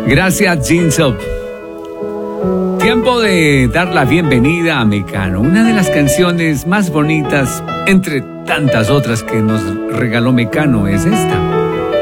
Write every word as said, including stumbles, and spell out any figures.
Gracias, Jeans Up. Tiempo de dar la bienvenida a Mecano, una de las canciones más bonitas entre tantas otras que nos regaló Mecano es esta.